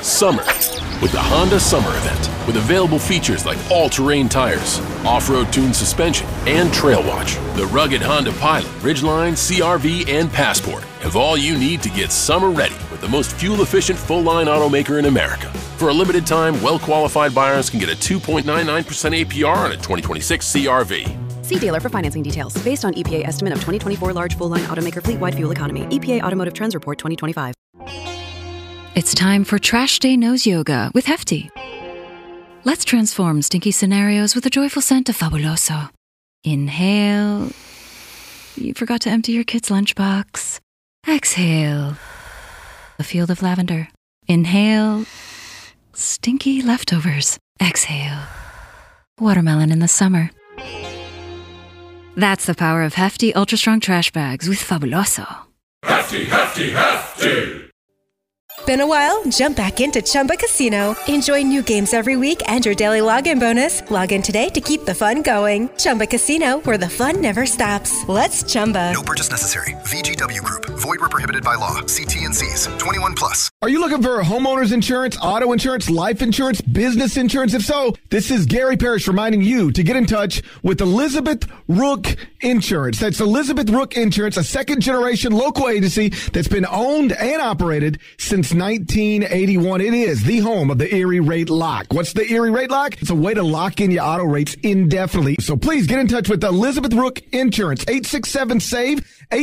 summer with the Honda Summer Event. With available features like all-terrain tires, off-road tuned suspension, and Trail Watch. The rugged Honda Pilot, Ridgeline, CR-V, and Passport have all you need to get summer ready with the most fuel-efficient full-line automaker in America. For a limited time, well-qualified buyers can get a 2.99% APR on a 2026 CR-V. See dealer for financing details. Based on EPA estimate of 2024 large full-line automaker fleet-wide fuel economy. EPA Automotive Trends Report 2025. It's time for Trash Day Nose Yoga with Hefty. Let's transform stinky scenarios with a joyful scent of Fabuloso. Inhale. You forgot to empty your kid's lunchbox. Exhale. A field of lavender. Inhale. Stinky leftovers. Exhale. Watermelon in the summer. That's the power of Hefty Ultra Strong Trash Bags with Fabuloso. Hefty, hefty, hefty! Been a while? Jump back into Chumba Casino. Enjoy new games every week and your daily login bonus. Log in today to keep the fun going. Chumba Casino, where the fun never stops. Let's Chumba. No purchase necessary. VGW Group. Void where prohibited by law. See T&Cs. 21 plus. Are you looking for homeowners insurance, auto insurance, life insurance, business insurance? If so, this is Gary Parrish reminding you to get in touch with Elizabeth Rook Insurance. That's Elizabeth Rook Insurance, a second-generation local agency that's been owned and operated since 1981. It is the home of the Erie Rate Lock. What's the Erie Rate Lock? It's a way to lock in your auto rates indefinitely. So please get in touch with Elizabeth Rook Insurance. 867-SAVE,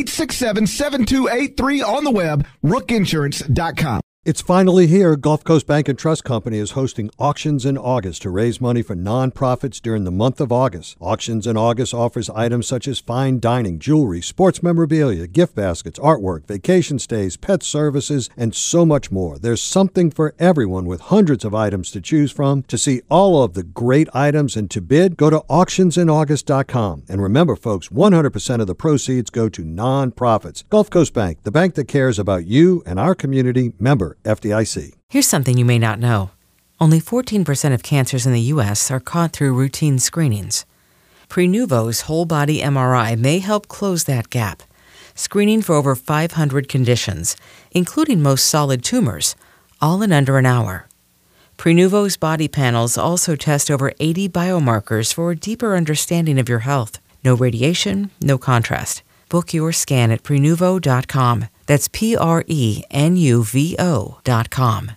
867-7283 on the web, rookinsurance.com. It's finally here. Gulf Coast Bank and Trust Company is hosting Auctions in August to raise money for nonprofits during the month of August. Auctions in August offers items such as fine dining, jewelry, sports memorabilia, gift baskets, artwork, vacation stays, pet services, and so much more. There's something for everyone with hundreds of items to choose from. To see all of the great items and to bid, go to auctionsinAugust.com. And remember, folks, 100% of the proceeds go to nonprofits. Gulf Coast Bank, the bank that cares about you and our community. Member FDIC. Here's something you may not know. Only 14% of cancers in the U.S. are caught through routine screenings. Prenuvo's whole-body MRI may help close that gap, screening for over 500 conditions, including most solid tumors, all in under an hour. Prenuvo's body panels also test over 80 biomarkers for a deeper understanding of your health. No radiation, no contrast. Book your scan at Prenuvo.com. That's Prenuvo.com.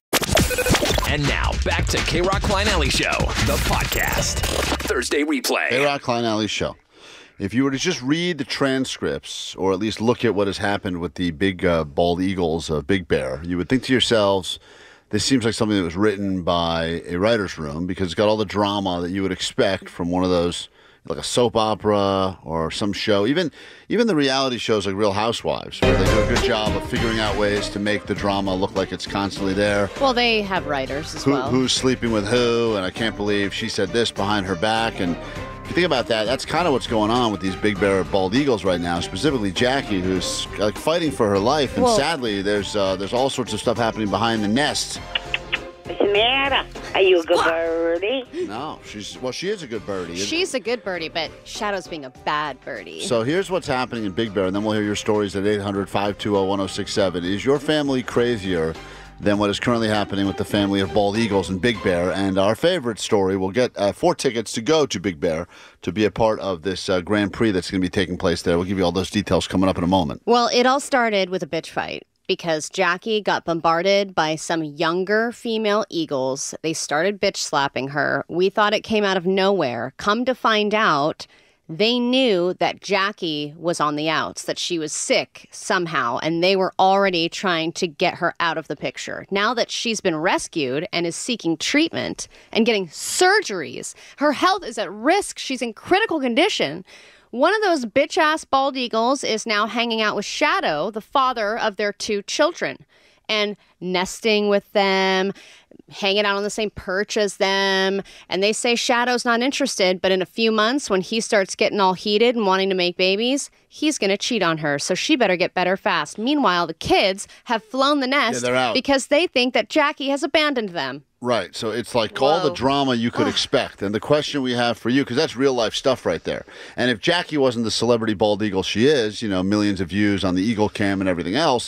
And now, back to K-Rock Klein Alley Show, the podcast. Thursday replay. K-Rock Klein Alley Show. If you were to just read the transcripts, or at least look at what has happened with the big bald eagles of Big Bear, you would think to yourselves, this seems like something that was written by a writer's room, because it's got all the drama that you would expect from one of those, like a soap opera or some show. Even the reality shows like Real Housewives, where they do a good job of figuring out ways to make the drama look like it's constantly there. Well, they have writers as well. Who's sleeping with who, and I can't believe she said this behind her back. And if you think about that, that's kind of what's going on with these Big Bear bald eagles right now, specifically Jackie, who's like fighting for her life. And sadly, there's all sorts of stuff happening behind the nest. What's the matter? Are you a good birdie? No, she is a good birdie. She's a good birdie, but Shadow's being a bad birdie. So here's what's happening in Big Bear, and then we'll hear your stories at 800-520-1067. Is your family crazier than what is currently happening with the family of bald eagles in Big Bear? And our favorite story, we'll get 4 tickets to go to Big Bear to be a part of this Grand Prix that's going to be taking place there. We'll give you all those details coming up in a moment. Well, it all started with a bitch fight, because Jackie got bombarded by some younger female eagles. They started bitch slapping her. We thought it came out of nowhere. Come to find out, they knew that Jackie was on the outs, that she was sick somehow, and they were already trying to get her out of the picture. Now that she's been rescued and is seeking treatment and getting surgeries, her health is at risk. She's in critical condition. One of those bitch-ass bald eagles is now hanging out with Shadow, the father of their 2 children, and nesting with them, hanging out on the same perch as them. And they say Shadow's not interested, but in a few months, when he starts getting all heated and wanting to make babies, he's going to cheat on her. So she better get better fast. Meanwhile, the kids have flown the nest because they think that Jackie has abandoned them. Right. So it's like all the drama you could expect. And the question we have for you, because that's real life stuff right there. And if Jackie wasn't the celebrity bald eagle she is, millions of views on the Eagle Cam and everything else,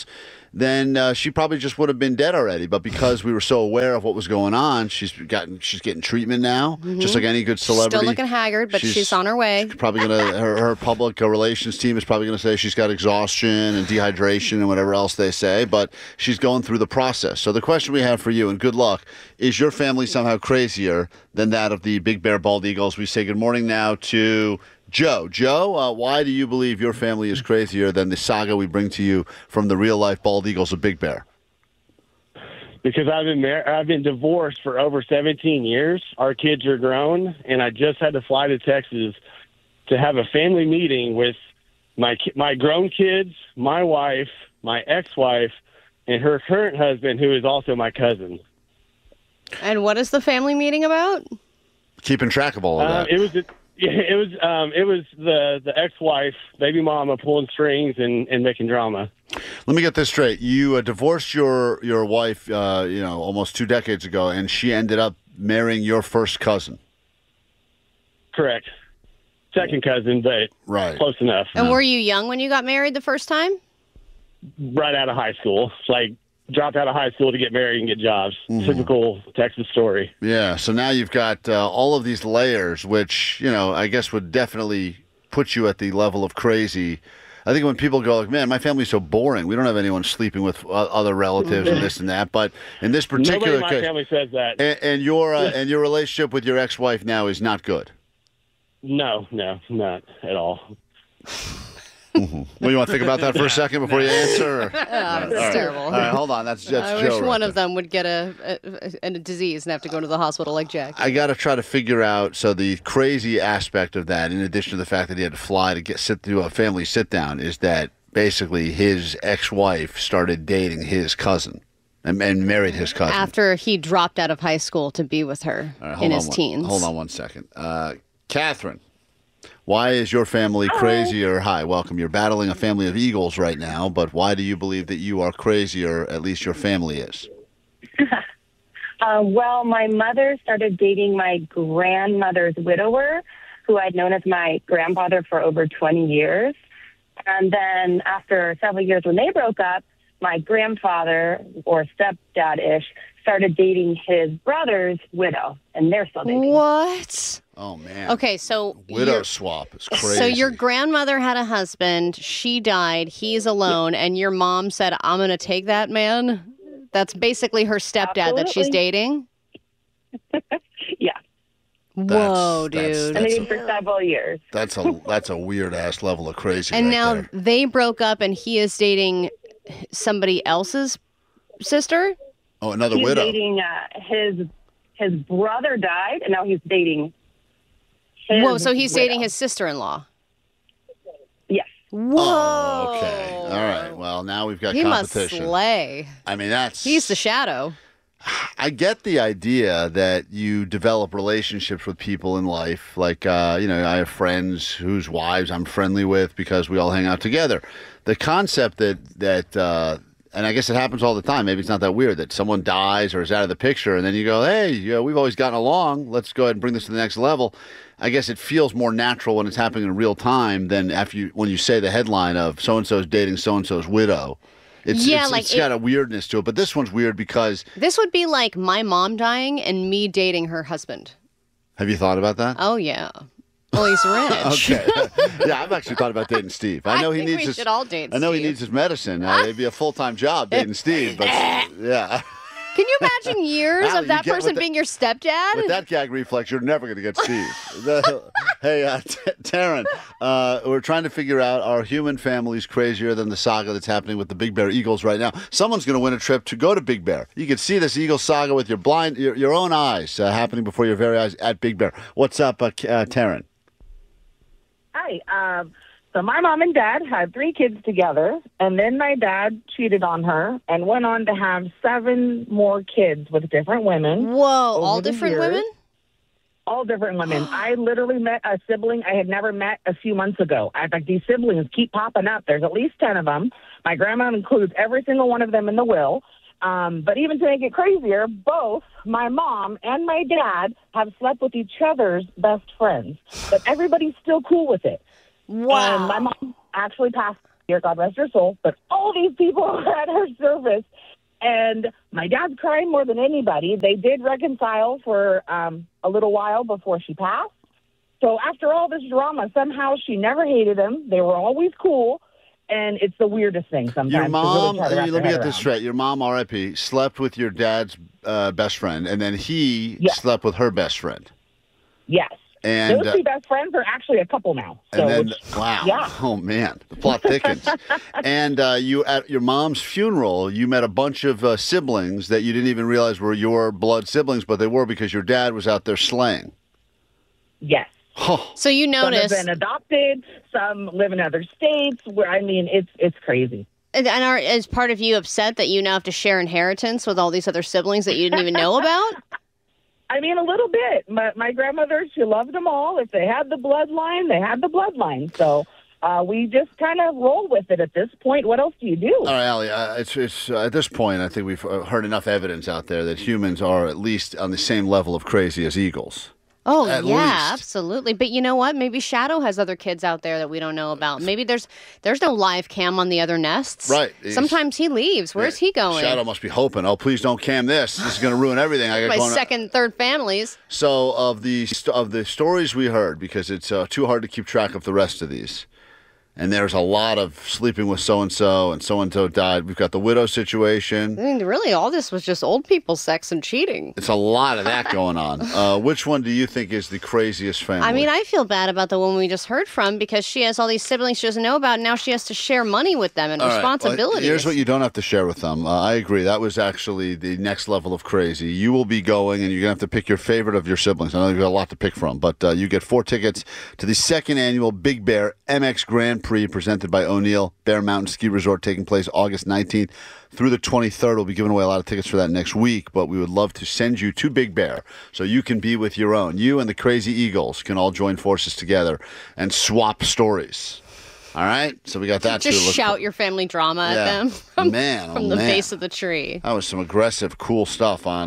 then she probably just would have been dead already. But because we were so aware of what was going on, she's getting treatment now, just like any good celebrity. Still looking haggard, but she's on her way. Probably gonna her public relations team is probably gonna say she's got exhaustion and dehydration and whatever else they say. But she's going through the process. So the question we have for you, and good luck, is your family somehow crazier than that of the Big Bear Bald Eagles? We say good morning now to Joe. Joe, why do you believe your family is crazier than the saga we bring to you from the real-life Bald Eagles of Big Bear? Because I've been divorced for over 17 years. Our kids are grown, and I just had to fly to Texas to have a family meeting with my grown kids, my wife, my ex-wife, and her current husband, who is also my cousin. And what is the family meeting about? Keeping track of all of that. It was the ex-wife, baby mama, pulling strings and making drama. Let me get this straight. You divorced your wife, almost 2 decades ago, and she ended up marrying your first cousin. Correct. Second cousin, but close enough. And were you young when you got married the first time? Right out of high school. Like, dropped out of high school to get married and get jobs. Typical Texas story. Yeah, so now you've got all of these layers, which, I guess would definitely put you at the level of crazy. I think when people go, like, man, my family's so boring. We don't have anyone sleeping with other relatives and this and that. But in this particular case, my family says that. And your relationship with your ex-wife now is not good. No, not at all. Well, you want to think about that for a second before you answer? That's terrible. All right, hold on. That's I Joe. wish one of them would get a disease and have to go to the hospital like Jack. I got to try to figure out, so the crazy aspect of that, in addition to the fact that he had to fly to sit through a family sit-down, is that basically his ex-wife started dating his cousin and married his cousin. After he dropped out of high school to be with her in his teens. Hold on one second. Catherine. Why is your family crazier? Hi, welcome. You're battling a family of Eagles right now, but why do you believe that you are crazier, at least your family is? Well, my mother started dating my grandmother's widower, who I'd known as my grandfather for over 20 years. And then after several years when they broke up, my grandfather, or stepdad-ish, started dating his brother's widow, and they're still dating. What? Oh, man. Okay, so... Widow swap is crazy. So your grandmother had a husband, she died, he's alone, and your mom said, I'm going to take that man? That's basically her stepdad that she's dating? Yeah. Whoa, dude. And they did for several years. That's a weird-ass level of crazy And right now there. they broke up, and he is dating somebody else's sister? Oh, another he's widow. Dating, his brother died, and now he's dating his Whoa, so he's widow. dating his sister-in-law? Yes. Whoa. Oh, okay. All right. Well, now we've got He must competition. slay. I mean, He's the shadow. I get the idea that you develop relationships with people in life. Like, I have friends whose wives I'm friendly with because we all hang out together. The concept that and I guess it happens all the time. Maybe it's not that weird that someone dies or is out of the picture, and then you go, hey, we've always gotten along. Let's go ahead and bring this to the next level. I guess it feels more natural when it's happening in real time than when you say the headline of so-and-so's dating so-and-so's widow. It's got a weirdness to it, but this one's weird because... This would be like my mom dying and me dating her husband. Have you thought about that? Oh, yeah. Well, he's rich. Okay. Yeah, I've actually thought about dating Steve. I know he needs his. Should all date I know Steve. he needs his medicine. It'd be a full-time job dating Steve, but yeah. Can you imagine years Al, of that you get- person with the- being your stepdad? With that gag reflex, you're never going to get Steve. Hey, Taryn, we're trying to figure out, are human families crazier than the saga that's happening with the Big Bear Eagles right now? Someone's going to win a trip to go to Big Bear. You can see this Eagle saga with your own eyes happening before your very eyes at Big Bear. What's up, Taryn? Hi. So my mom and dad had 3 kids together, and then my dad cheated on her and went on to have 7 more kids with different women. Whoa, all different women? All different women. I literally met a sibling I had never met a few months ago. In fact, these siblings keep popping up. There's at least 10 of them. My grandma includes every single one of them in the will. But even to make it crazier, both my mom and my dad have slept with each other's best friends. But everybody's still cool with it. Wow. And my mom actually passed dear God rest her soul, but all these people at her service. And my dad's crying more than anybody. They did reconcile for a little while before she passed. So after all this drama, somehow she never hated him. They were always cool. And it's the weirdest thing sometimes. Your mom, to really try to let me wrap get this straight. Your mom, R.I.P., slept with your dad's best friend, and then he slept with her best friend. Yes. And those two best friends are actually a couple now. So and then, wow. Yeah. Oh, man. The plot thickens. And you, at your mom's funeral, you met a bunch of siblings that you didn't even realize were your blood siblings, but they were because your dad was out there slaying. Yes. So you noticed. Some have been adopted, some live in other states. It's crazy. And is part of you upset that you now have to share inheritance with all these other siblings that you didn't even know about? I mean, a little bit. My grandmother, she loved them all. If they had the bloodline, they had the bloodline. So we just kind of roll with it at this point. What else do you do? All right, Allie, it's at this point, I think we've heard enough evidence out there that humans are at least on the same level of crazy as eagles. Oh, At yeah, least. absolutely. But you know what? Maybe Shadow has other kids out there that we don't know about. Maybe there's no live cam on the other nests. Right. Sometimes he leaves. Where's he going? Shadow must be hoping, oh, please don't cam this. This is going to ruin everything. I got My going second, third families. So of the stories we heard, because it's too hard to keep track of the rest of these, and there's a lot of sleeping with so-and-so, and so-and-so died. We've got the widow situation. I mean, really, all this was just old people sex and cheating. It's a lot of that going on. Which one do you think is the craziest family? I mean, I feel bad about the one we just heard from because she has all these siblings she doesn't know about, and now she has to share money with them and All right, responsibilities. well, here's what you don't have to share with them. I agree. That was actually the next level of crazy. You will be going, and you're going to have to pick your favorite of your siblings. I know you've got a lot to pick from, but you get 4 tickets to the second annual Big Bear MX Grand Prix presented by O'Neill Bear Mountain Ski Resort, taking place August 19th through the 23rd. We'll be giving away a lot of tickets for that next week, but we would love to send you to Big Bear so you can be with your own. You and the Crazy Eagles can all join forces together and swap stories. All right? So we got that Just too. shout your family drama at them from the base of the tree. That was some aggressive, cool stuff on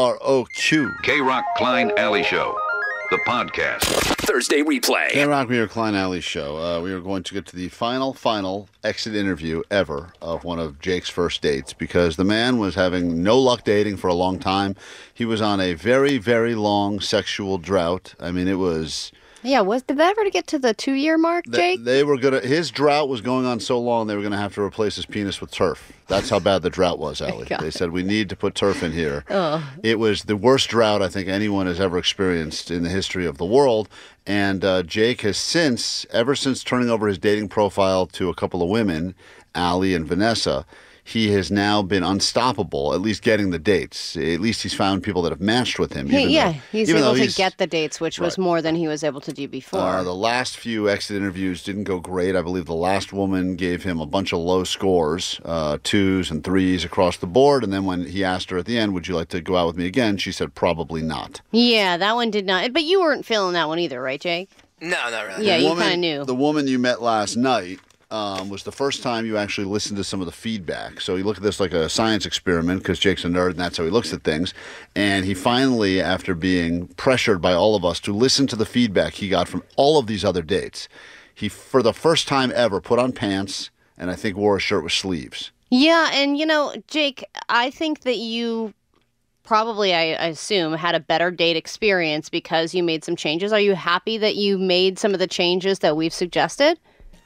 KROQ. K-Rock Klein Alley Show, the podcast. Thursday replay. K-Rock, we are Klein Alley Show. We are going to get to the final exit interview ever of one of Jake's first dates, because the man was having no luck dating for a long time. He was on a very, very long sexual drought. I mean, it was... Yeah, did that ever get to the 2-year mark, Jake? They were his drought was going on so long they were going to have to replace his penis with turf. That's how bad the drought was, Ellie. They said, we need to put turf in here. Oh. It was the worst drought I think anyone has ever experienced in the history of the world. And Jake has ever since turning over his dating profile to a couple of women, Allie and Vanessa, he has now been unstoppable, at least getting the dates. At least he's found people that have matched with him. He's able to get the dates, which was more than he was able to do before. The last few exit interviews didn't go great. I believe the last woman gave him a bunch of low scores, 2s and 3s across the board. And then when he asked her at the end, would you like to go out with me again? She said, probably not. Yeah, that one did not. But you weren't feeling that one either, right, Jake? No, not really. Yeah, you kind of knew. The woman you met last night was the first time you actually listened to some of the feedback. So you look at this like a science experiment, because Jake's a nerd and that's how he looks at things. And he finally, after being pressured by all of us to listen to the feedback he got from all of these other dates, he, for the first time ever, put on pants and I think wore a shirt with sleeves. Yeah, and Jake, I think that you probably, I assume, had a better date experience because you made some changes. Are you happy that you made some of the changes that we've suggested?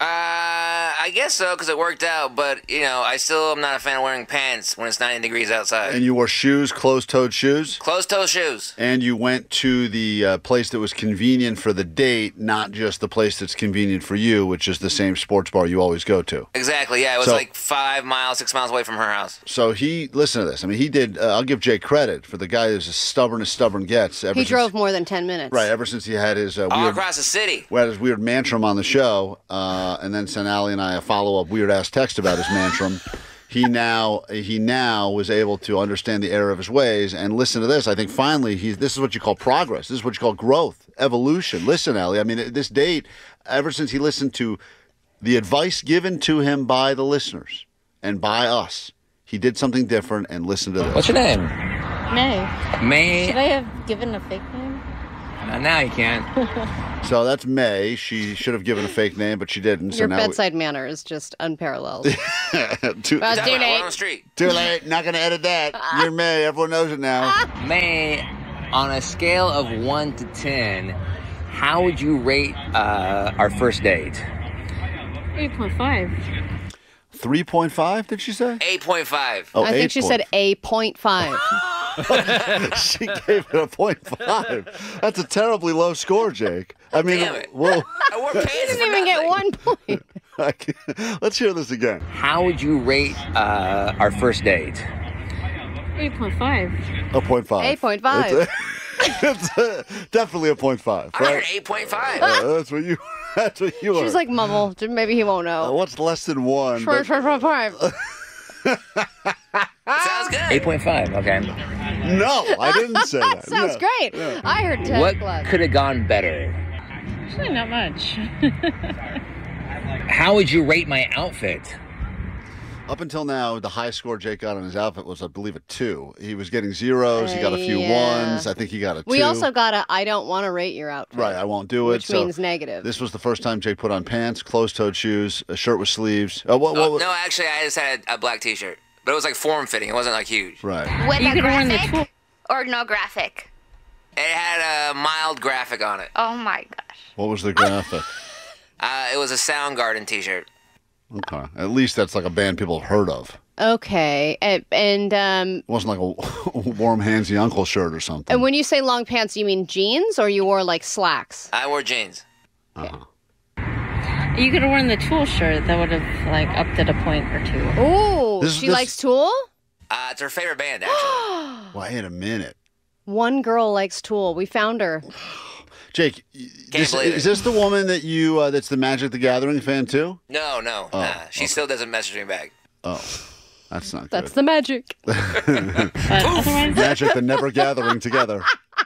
I guess so, because it worked out, but, I still am not a fan of wearing pants when it's 90 degrees outside. And you wore shoes, closed-toed shoes? Closed-toed shoes. And you went to the place that was convenient for the date, not just the place that's convenient for you, which is the same sports bar you always go to. Exactly, yeah. It was like 5 miles, 6 miles away from her house. So listen to this. I mean, he did, I'll give Jake credit for the guy who's as stubborn gets. He drove more than 10 minutes. Right, ever since he had his all across the city. We had his weird mantrum on the show, and then sent Allie and I a follow-up weird-ass text about his mantrum. He now was able to understand the error of his ways, and listen to this. I think finally, this is what you call progress. This is what you call growth, evolution. Listen, Allie, I mean, this date, ever since he listened to the advice given to him by the listeners and by us, he did something different, and listen to this. What's your name? May. May. Should I have given a fake name? Now you can. So that's May. She should have given a fake name, but she didn't. So Your now bedside manner is just unparalleled. too Well, too late. On the street. Too late. Not going to edit that. You're May. Everyone knows it now. May, on a scale of 1 to 10, how would you rate our first date? 8.5. 3.5, did she say? 8.5. Oh, I think she said a 0.5. She gave it a 0.5. That's a terribly low score, Jake. I mean, Damn it. whoa. I wore pants She for didn't even get nothing. 1 point. Let's hear this again. How would you rate our first date? 8.5. A 0.5. 8.5. It's definitely a 0.5. I Right? heard 8.5. That's what you. That's what you are. She's like, mumble. Maybe he won't know. What's less than 1? Short, short, short, short. Sounds good. 8.5, okay. No, I didn't say that. Sounds No. great. Yeah. I heard 10 What plus. could have gone better? Actually, not much. How would you rate my outfit? Up until now, the high score Jake got on his outfit was, I believe, a 2. He was getting zeros. He got a few Yeah. ones. I think he got a 2. We also got a I don't want to rate your outfit. Right, I won't do it. Which means negative. This was the first time Jake put on pants, closed-toed shoes, a shirt with sleeves. No, actually, I just had a black T-shirt, but it was like form-fitting. It wasn't like huge. Right. With You a could run the graphic or no graphic? It had a mild graphic on it. Oh my gosh. What was the graphic? It was a Soundgarden T-shirt. Okay. At least that's like a band people have heard of. Okay. And It wasn't like a warm handsy uncle shirt or something. when you say long pants, you mean jeans or you wore like slacks? I wore jeans. You could have worn the Tool shirt. That would have like upped it a point or 2. Ooh, she likes Tool? It's her favorite band, actually. Wait a minute. One girl likes Tool. We found her. Jake, is this the woman that you that's the Magic the Gathering fan too? No, nah. She still doesn't message me back. Oh, that's not good. That's the magic. Magic the never gathering together.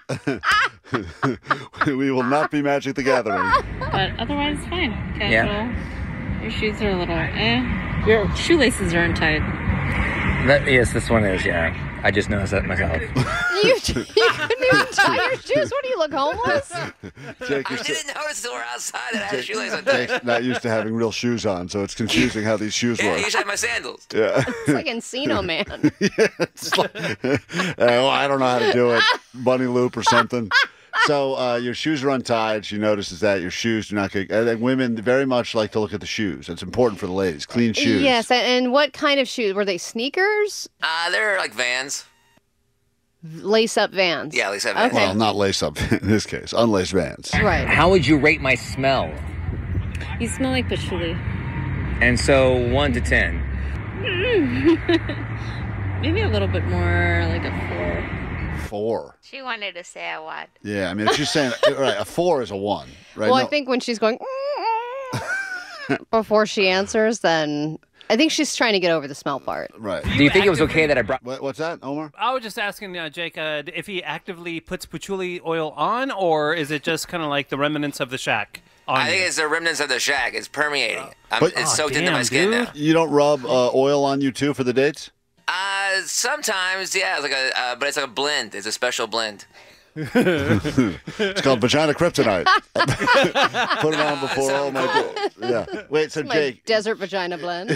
We will not be Magic the Gathering. But otherwise, fine. Casual. Your shoes are a little Your shoelaces are untied. Yes, this one is, yeah. I just noticed that myself. You couldn't even tie your shoes. What do you look homeless? Jake, I didn't notice until we're outside that I had shoelace on. Jake's not used to having real shoes on, so it's confusing how these shoes Yeah, work. you should have my sandals. Yeah. It's like Encino Man. Well, I don't know how to do it. Bunny loop or something. So your shoes are untied. She notices that your shoes do not get. I think women very much like to look at the shoes. It's important for the ladies. Clean shoes. Yes, and what kind of shoes? Were they sneakers? They're like Vans. Lace-up Vans? Yeah, lace-up Vans. Okay. Well, not lace up in this case. Unlaced Vans. Right. How would you rate my smell? You smell like patchouli. And so 1 to 10. Maybe a little bit more, like a 4. 4. She wanted to say a what? Yeah, I mean, if she's saying right, a 4 is a 1, right? Well, No- I think when she's going before she answers, then I think she's trying to get over the smell part. Right. Do you think it was okay that I brought... What's that, Omar? I was just asking Jake if he actively puts patchouli oil on, or is it just kind of like the remnants of the shack? I think it's the remnants of the shack. It's permeating. It's soaked into damn, my skin dude. now. You don't rub oil on you too for the dates? Sometimes, yeah. It's like but it's like a blend. It's a special blend. It's called vagina kryptonite. Put it on before all my dates. Yeah. Wait, so My Jake. desert vagina blend.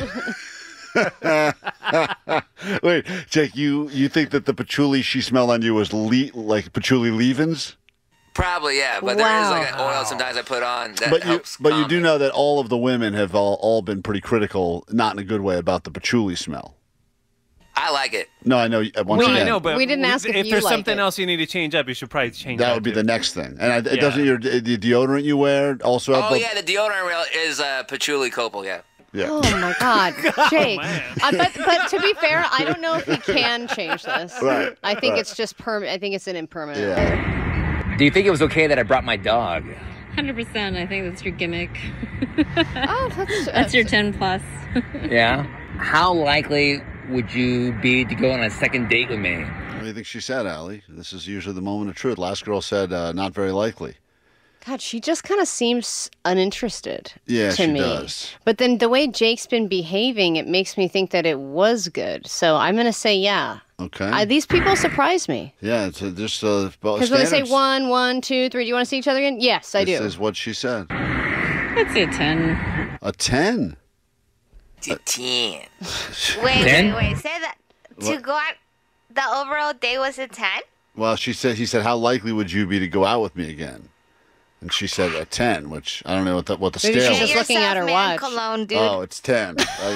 Wait, Jake, you think that the patchouli she smelled on you was like patchouli leave-ins? Probably, yeah. But there is like an oil sometimes I put on that helps. But you do know that all of the women have all been pretty critical, not in a good way, about the patchouli smell. I like it. No, I know. Once again, I know, but we didn't ask if you there's like something it. else you need to change up, you should probably change that that would be too. the next thing. And Yeah. doesn't the deodorant you wear also have? Oh yeah, the deodorant is patchouli copal. Yeah. Yeah. Oh my God, Jake! But to be fair, I don't know if he can change this. Right, I think right. it's just permanent. I think it's an impermanent. Yeah. Do you think it was okay that I brought my dog? 100%. I think that's your gimmick. Oh, That's your 10 plus. Yeah. How likely would you be to go on a second date with me? What do you think she said, Allie? This is usually the moment of truth. Last girl said not very likely. God, she just kind of seems uninterested Yeah, to she me. does. But then the way Jake's been behaving, it makes me think that it was good. So I'm going to say yeah. Okay. These people surprise me. Yeah, it's just because when they say 1, 1, 2, 3, do you want to see each other again? Yes, I do. This is what she said. I'd say 10. A 10? It's a 10. Wait. Say that. To What? go out, the overall date was a 10? Well, he said, how likely would you be to go out with me again? And she said a 10, which I don't know what the Maybe scale she's is. just looking at her watch. Cologne, dude. Oh, it's 10.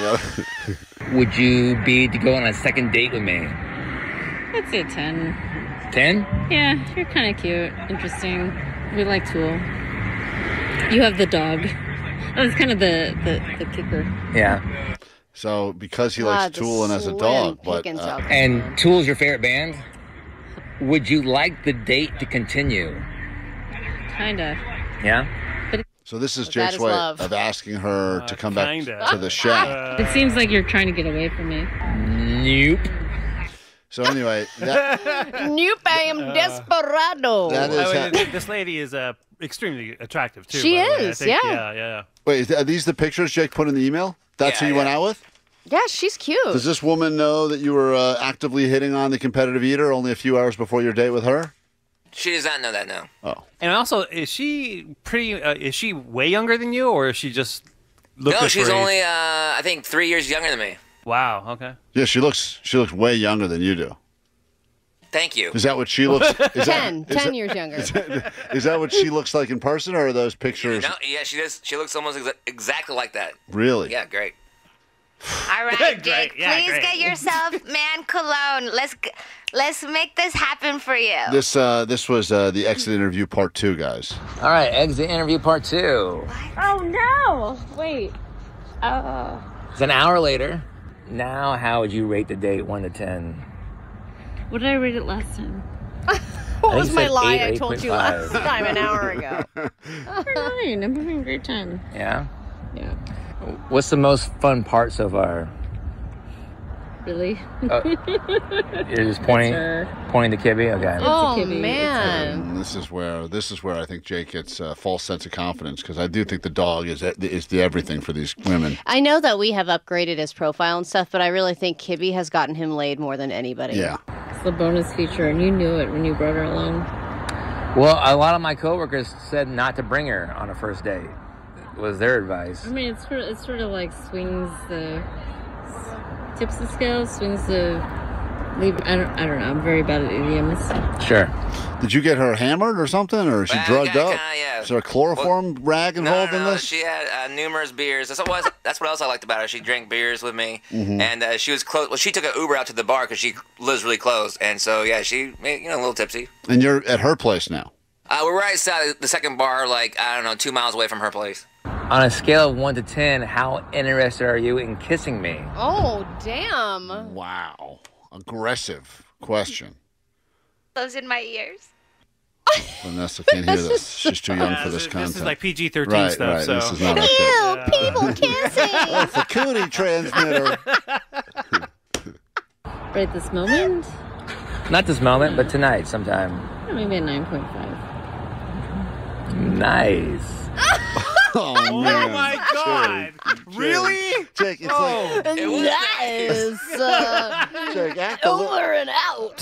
Would you be to go on a second date with me? I'd say 10. 10? Yeah, you're kind of cute. Interesting. We like Tool. You have the dog. That's kind of the kicker. Yeah. So because he God, likes the Tool and has a slim dog, but pickings out there. And Tool's your favorite band? Would you like the date to continue? Kinda. Yeah? so this is But that Jake's is way love. of asking her to come back kinda. to the shack. It seems like you're trying to get away from me. Nope. So anyway, that, Nope, I am desperado. That is this lady is extremely attractive too. She by the way. I is, think, yeah. yeah. wait, are these the pictures Jake put in the email? That's who you went out with? Yeah, she's cute. Does this woman know that you were actively hitting on the competitive eater only a few hours before your date with her? She does not know that, no. Oh. And also, is she pretty? Is she way younger than you, or is she just? No, good she's for age? only, I think, 3 years younger than me. Wow. Okay. Yeah, she looks way younger than you do. Thank you. Is that what she looks? Is 10 that, years younger. Is that what she looks like in person, or are those pictures? No, yeah, she does. She looks almost exactly like that. Really? Yeah, great. All right, Great, Jake, yeah, please great. get yourself man cologne. Let's make this happen for you. This was the exit interview part 2, guys. All right, exit interview part 2. Oh, no. Wait. It's an hour later. Now, how would you rate the date 1 to 10? What did I rate it last time? What was you my said lie 8 or I told you 8.5. last time an hour ago? 9. I'm having a great time. Yeah? Yeah. What's the most fun part so far? Really? You're just pointing to Kibby? Okay. Oh, man. And this is where I think Jake gets a false sense of confidence, because I do think the dog is the everything for these women. I know that we have upgraded his profile and stuff, but I really think Kibby has gotten him laid more than anybody. Yeah. It's the bonus feature, and you knew it when you brought her along. Well, a lot of my coworkers said not to bring her on a first date. Was their advice. I mean, it's sort of like swings the tips the scale, swings the leave. I don't know. I'm very bad at idioms. Sure. Did you get her hammered or something, or is she drugged up? yeah. Is there a chloroform rag involved in this? She had numerous beers. That's what else I liked about her. She drank beers with me, and she was close. Well, she took an Uber out to the bar because she lives really close, and so yeah, she made a little tipsy. And you're at her place now. We're right outside the second bar, like, I don't know, 2 miles away from her place. On a scale of 1 to 10, how interested are you in kissing me? Oh, damn. Wow. Aggressive question. Those in my ears. Vanessa can't hear this. She's too young for this content. This is like PG-13 right, stuff. Right, So. this is not okay. People kissing. That's a cootie transmitter. Right this moment? Not this moment, but tonight sometime. Maybe a 9.5. Nice. Oh, man. my God. Really? Jake, it's like... Nice. Jake, act Over and out.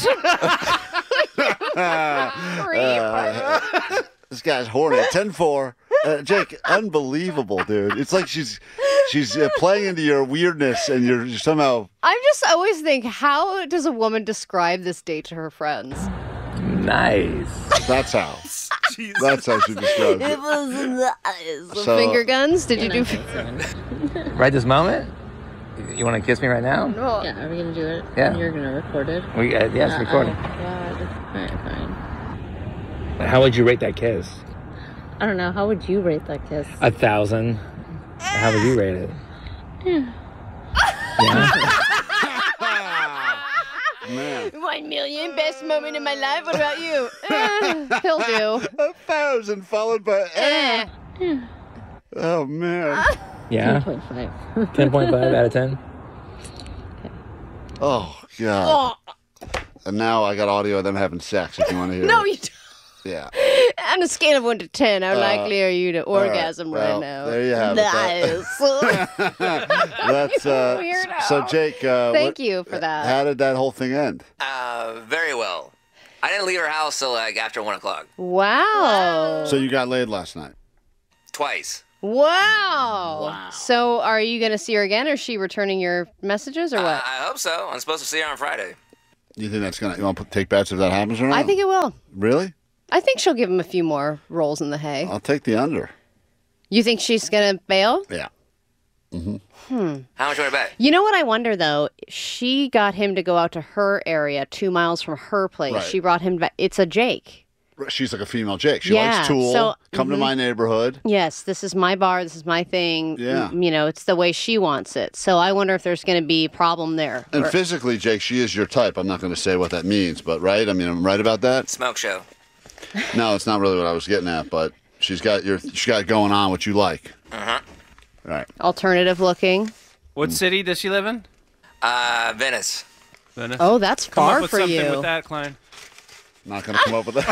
This guy's horny. 10-4. Jake, unbelievable, dude. It's like she's playing into your weirdness, and you're somehow... I just always think, how does a woman describe this date to her friends? Nice. That's how. That's how she describes It it. was nice. So- Finger guns? Did you do? Right this moment? You want to kiss me right now? No. Yeah, are we going to do it? Yeah. You're going to record it? Yes, recording. Oh, God. All right, fine. How would you rate that kiss? I don't know. How would you rate that kiss? 1,000. How would you rate it? Yeah. Man. 1 million, best moment in my life. What about you? He'll do. 1,000 followed by... Oh, man. Yeah? 10.5. 10.5 out of 10? Oh, God. And now I got audio of them having sex, if you want to hear No, it. you don't. Yeah. On a scale of 1 to 10, how likely are you to orgasm right now? There you have it. That's Weirdo. so, Jake. Thank you for that. How did that whole thing end? Very well. I didn't leave her house till like after 1 o'clock. Wow. So you got laid last night? Twice. Wow. So are you going to see her again, or is she returning your messages, or what? I hope so. I'm supposed to see her on Friday. You think that's gonna? You want to take bets if that happens or not? I think it will. Really? I think she'll give him a few more rolls in the hay. I'll take the under. You think she's going to bail? Yeah. How much would I bet? You know what I wonder, though? She got him to go out to her area 2 miles from her place. Right. She brought him back. It's a Jake. She's like a female Jake. She Yeah, likes Tool. so- Come to my neighborhood. Yes, this is my bar. This is my thing. Yeah. You know, it's the way she wants it. So I wonder if there's going to be a problem there. And Or- physically, Jake, she is your type. I'm not going to say what that means, but right? I mean, I'm right about that. Smoke show. No, it's not really what I was getting at, but she's got going on what you like. Right. Alternative looking. What city does she live in? Venice. Venice. Oh, that's Come up far with for something you. with that, Klein. Not going to come up with that.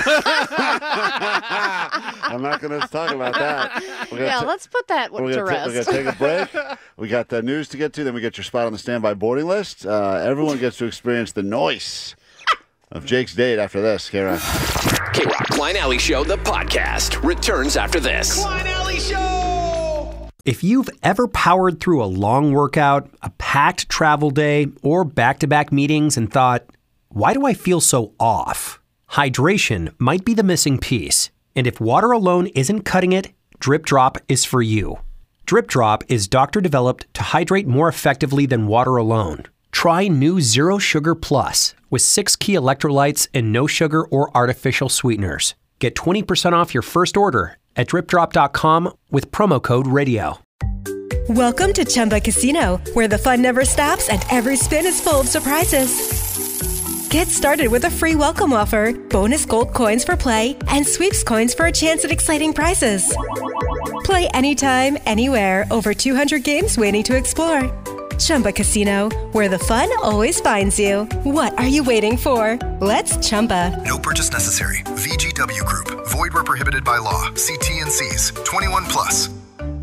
I'm not going to talk about that. Let's put that one to rest. We're going to take a break. We got the news to get to, then we get your spot on the standby boarding list. Everyone gets to experience the noise of Jake's date after this. K-Rock. K-Rock Klein Alley Show, the podcast, returns after this. Klein Alley Show! If you've ever powered through a long workout, a packed travel day, or back-to-back meetings and thought, why do I feel so off? Hydration might be the missing piece. And if water alone isn't cutting it, Drip Drop is for you. Drip Drop is doctor-developed to hydrate more effectively than water alone. Try new Zero Sugar Plus with 6 key electrolytes and no sugar or artificial sweeteners. Get 20% off your first order at dripdrop.com with promo code RADIO. Welcome to Chumba Casino, where the fun never stops and every spin is full of surprises. Get started with a free welcome offer, bonus gold coins for play, and sweeps coins for a chance at exciting prizes. Play anytime, anywhere, over 200 games waiting to explore. Chumba Casino, where the fun always finds you. What are you waiting for? Let's Chumba. No purchase necessary. VGW Group. Void where prohibited by law. See T&Cs. 21 plus.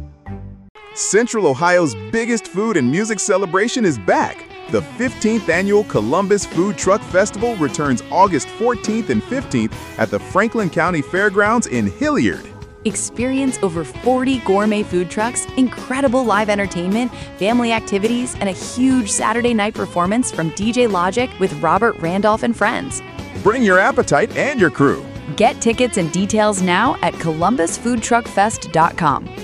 Central Ohio's biggest food and music celebration is back. The 15th annual Columbus Food Truck Festival returns August 14th and 15th at the Franklin County Fairgrounds in Hilliard. Experience over 40 gourmet food trucks, incredible live entertainment, family activities, and a huge Saturday night performance from DJ Logic with Robert Randolph and friends. Bring your appetite and your crew. Get tickets and details now at columbusfoodtruckfest.com.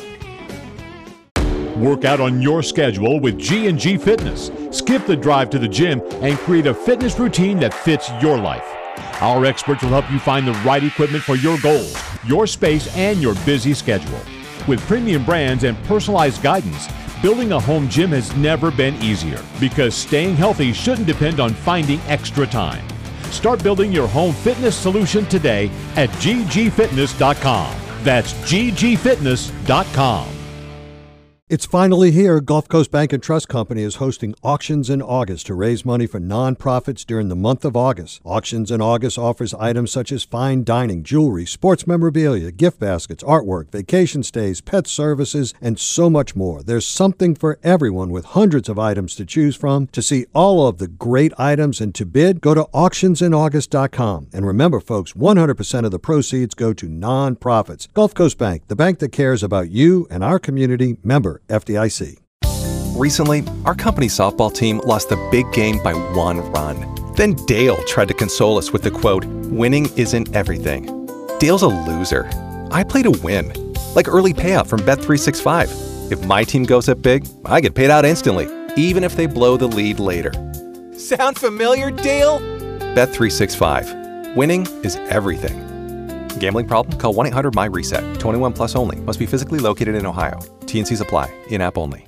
Work out on your schedule with G&G Fitness. Skip the drive to the gym and create a fitness routine that fits your life. Our experts will help you find the right equipment for your goals, your space, and your busy schedule. With premium brands and personalized guidance, building a home gym has never been easier because staying healthy shouldn't depend on finding extra time. Start building your home fitness solution today at ggfitness.com. That's ggfitness.com. It's finally here. Gulf Coast Bank and Trust Company is hosting auctions in August to raise money for nonprofits during the month of August. Auctions in August offers items such as fine dining, jewelry, sports memorabilia, gift baskets, artwork, vacation stays, pet services, and so much more. There's something for everyone with hundreds of items to choose from. To see all of the great items and to bid, go to auctionsinaugust.com. And remember, folks, 100% of the proceeds go to nonprofits. Gulf Coast Bank, the bank that cares about you and our community. Member FDIC. Recently, our company softball team lost the big game by 1 run. Then Dale tried to console us with the quote, "Winning isn't everything." Dale's a loser. I play to win. Like early payout from Bet365. If my team goes up big, I get paid out instantly, even if they blow the lead later. Sound familiar, Dale? Bet365. Winning is everything. Gambling problem? Call 1-800-MY-RESET. 21 plus only. Must be physically located in Ohio. T&Cs apply. In-app only.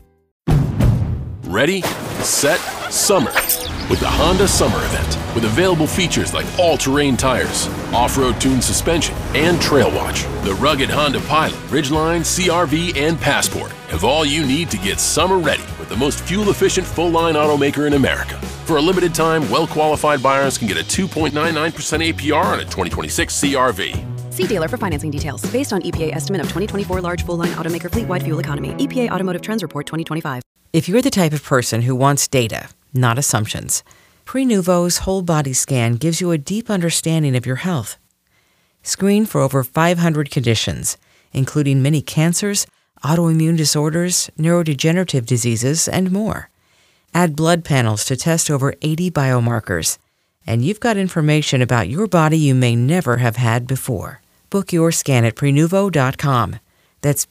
Ready, set, summer. With the Honda Summer Event. With available features like all-terrain tires, off-road tuned suspension, and Trail Watch. The rugged Honda Pilot, Ridgeline, CR-V, and Passport have all you need to get summer ready with the most fuel-efficient full-line automaker in America. For a limited time, well-qualified buyers can get a 2.99% APR on a 2026 CR-V. See dealer for financing details. Based on EPA estimate of 2024 large full-line automaker fleet-wide fuel economy. EPA Automotive Trends Report 2025. If you're the type of person who wants data, not assumptions, Prenuvo's whole body scan gives you a deep understanding of your health. Screen for over 500 conditions, including many cancers, autoimmune disorders, neurodegenerative diseases, and more. Add blood panels to test over 80 biomarkers, and you've got information about your body you may never have had before. Book your scan at Prenuvo.com. That's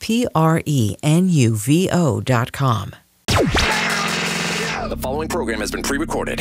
Prenuvo.com. The following program has been pre-recorded.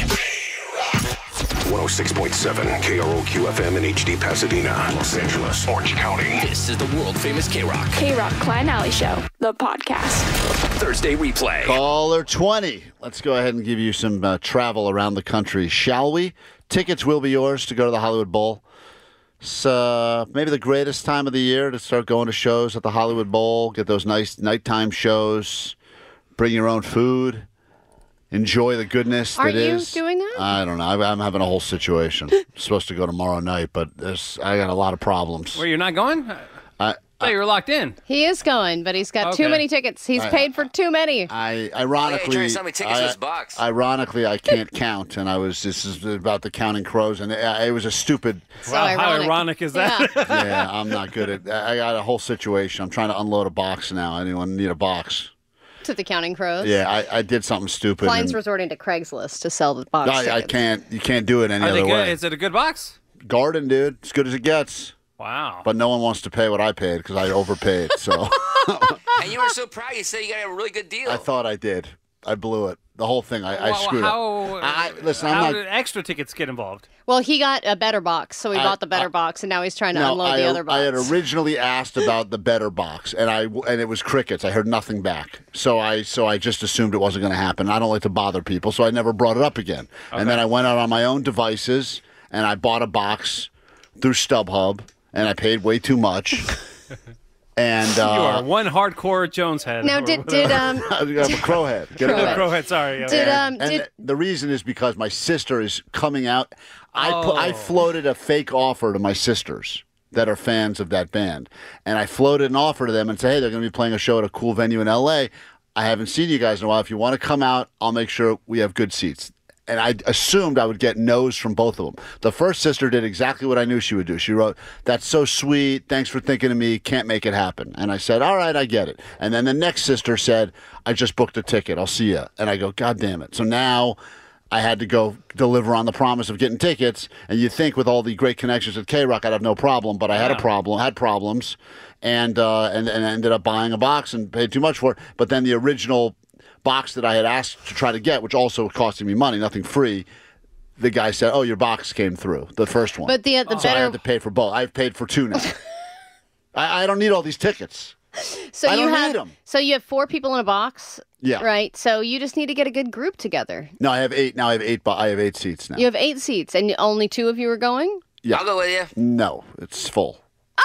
106.7 KROQ FM in HD Pasadena, Los Angeles, Orange County. This is the world-famous K-Rock. K-Rock Klein Alley Show, the podcast. Thursday replay. Caller 20. Let's go ahead and give you some travel around the country, shall we? Tickets will be yours to go to the Hollywood Bowl. It's maybe the greatest time of the year to start going to shows at the Hollywood Bowl, get those nice nighttime shows, bring your own food. Enjoy the goodness that is. Are you doing that? I don't know. I'm having a whole situation. I'm supposed to go tomorrow night, but I got a lot of problems. Where, you're not going? I thought you were locked in. He is going, but he's got too many tickets. He's paid for too many. Ironically, I can't count, and this is about the Counting Crows, and it was a stupid. Wow, how ironic is that? Yeah, I'm not good at. I got a whole situation. I'm trying to unload a box now. Anyone need a box? To the Counting Crows. Yeah, I did something stupid. Klein's resorting to Craigslist to sell the box tickets. I can't. You can't do it any Are other they good? way. Is it a good box? Garden, dude. As good as it gets. Wow. But no one wants to pay what I paid because I overpaid. So. And you were so proud. You said you got a really good deal. I thought I did. I blew it. The whole thing. I screwed up. Listen, how did extra tickets get involved? Well, he got a better box, so he bought the better box, and now he's trying to unload the other box. I had originally asked about the better box, and it was crickets. I heard nothing back, so I just assumed it wasn't going to happen. I don't like to bother people, so I never brought it up again. Okay. And then I went out on my own devices, and I bought a box through StubHub, and I paid way too much. And you are one hardcore Jones head. Now, did I'm a crow head. Crow head. Sorry. The reason is because my sister is coming out. I floated a fake offer to my sisters that are fans of that band, and I floated an offer to them and said, "Hey, they're going to be playing a show at a cool venue in L.A. I haven't seen you guys in a while. If you want to come out, I'll make sure we have good seats." And I assumed I would get no's from both of them. The first sister did exactly what I knew she would do. She wrote, "That's so sweet. Thanks for thinking of me. Can't make it happen." And I said, "All right, I get it." And then the next sister said, "I just booked a ticket. I'll see you." And I go, "God damn it." So now I had to go deliver on the promise of getting tickets. And you'd think with all the great connections at K-Rock, I'd have no problem. But I had problems, and ended up buying a box and paid too much for it. But then the original box that I had asked to try to get, which also costing me money, nothing free, the guy said, "Oh, your box came through, the first one." But the so better... I had to pay for both. I've paid for two now. I don't need all these tickets. So I you don't have need them. So you have 4 people in a box. Yeah. Right. So you just need to get a good group together. No, I have 8 now. I have 8 seats now. You have 8 seats, and only 2 of you are going. Yeah. I'll go with you. No, it's full.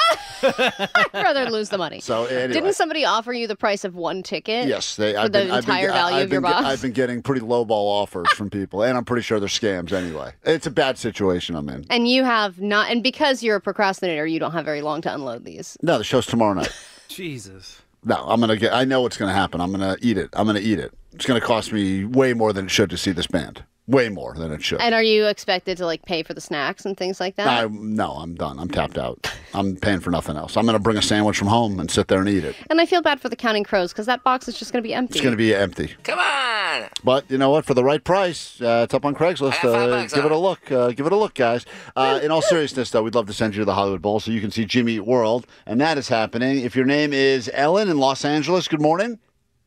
I'd rather lose the money. So anyway. Didn't somebody offer you the price of one ticket? Yes, for the entire value of your box. I've been getting pretty lowball offers from people, and I'm pretty sure they're scams anyway. It's a bad situation I'm in. And you have not, and because you're a procrastinator, you don't have very long to unload these. No, the show's tomorrow night. Jesus. No, I know what's gonna happen. I'm gonna eat it. It's gonna cost me way more than it should to see this band. Way more than it should. And are you expected to pay for the snacks and things like that? No, I'm done. I'm tapped out. I'm paying for nothing else. I'm going to bring a sandwich from home and sit there and eat it. And I feel bad for the Counting Crows because that box is just going to be empty. It's going to be empty. Come on. But you know what? For the right price, it's up on Craigslist. Give it a look. Give it a look, guys. In all seriousness, though, we'd love to send you to the Hollywood Bowl so you can see Jimmy Eat World. And that is happening. If your name is Ellen in Los Angeles, good morning.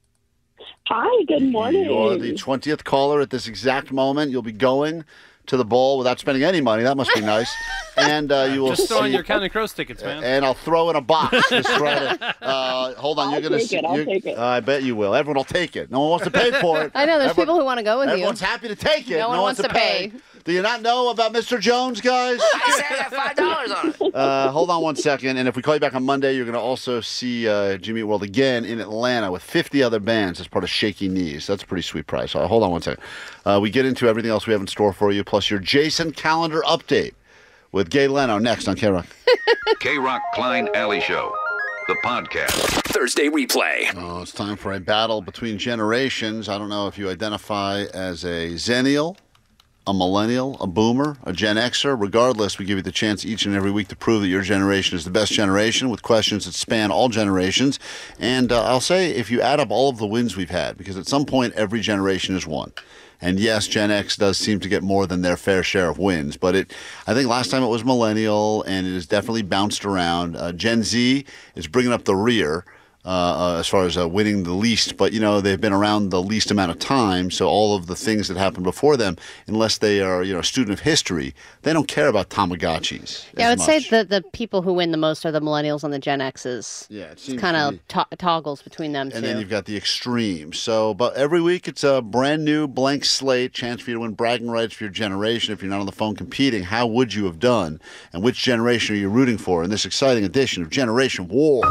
Hi, good morning. You're the 20th caller at this exact moment. You'll be going to the bowl without spending any money. That must be nice. And you will just throw in your Counting Crows tickets, man. And I'll throw in a box. Just try to, hold on, you're going to see. I'll take it. I bet you will. Everyone will take it. No one wants to pay for it. I know. There's people who want to go with you. Everyone's happy to take it. No one wants to pay. Do you not know about Mr. Jones, guys? I said I got $5 on it. Hold on one second. And if we call you back on Monday, you're going to also see Jimmy Eat World again in Atlanta with 50 other bands as part of Shaky Knees. That's a pretty sweet price. Hold on one second. We get into everything else we have in store for you, plus your Jason calendar update. with Gay Leno next on K-Rock. K-Rock Klein Alley Show, the podcast. Thursday replay. Oh, it's time for a battle between generations. I don't know if you identify as a Zennial, a Millennial, a Boomer, a Gen Xer. Regardless, we give you the chance each and every week to prove that your generation is the best generation with questions that span all generations. And I'll say, if you add up all of the wins we've had, because at some point every generation is won. And yes, Gen X does seem to get more than their fair share of wins. But I think last time it was Millennial, and it has definitely bounced around. Gen Z is bringing up the rear as far as winning the least. But, they've been around the least amount of time. So all of the things that happened before them, unless they are, a student of history, they don't care about Tamagotchis. Yeah, I would say that the people who win the most are the Millennials and the Gen X's. Yeah, it seems kind of toggles between them, and then you've got the extremes. So, but every week it's a brand new blank slate, chance for you to win bragging rights for your generation. If you're not on the phone competing, how would you have done? And which generation are you rooting for in this exciting edition of Generation Wars?